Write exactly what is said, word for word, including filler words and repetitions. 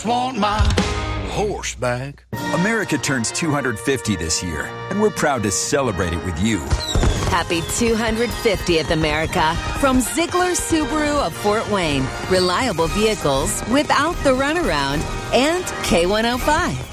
just want my horse back. America turns two hundred fifty this year, and we're proud to celebrate it with you. Happy two hundred fiftieth, America. From Ziegler Subaru of Fort Wayne. Reliable vehicles without the runaround. And K one oh five.